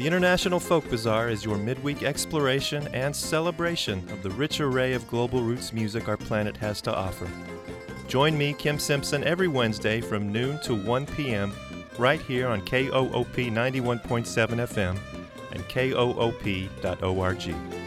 The International Folk Bazaar is your midweek exploration and celebration of the rich array of global roots music our planet has to offer. Join me, Kim Simpson, every Wednesday from noon to 1 p.m. right here on KOOP 91.7 FM and KOOP.org.